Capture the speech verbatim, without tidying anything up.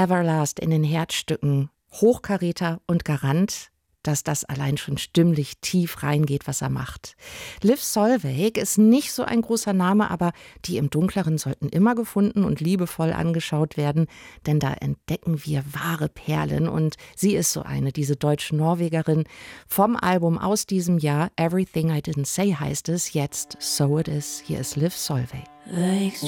Everlast in den Herzstücken, Hochkaräter und Garant, dass das allein schon stimmlich tief reingeht, was er macht. Liv Solveig ist nicht so ein großer Name, aber die im Dunkleren sollten immer gefunden und liebevoll angeschaut werden, denn da entdecken wir wahre Perlen und sie ist so eine, diese Deutsch-Norwegerin. Vom Album aus diesem Jahr, Everything I Didn't Say heißt es, jetzt So It Is. Hier ist Liv Solveig.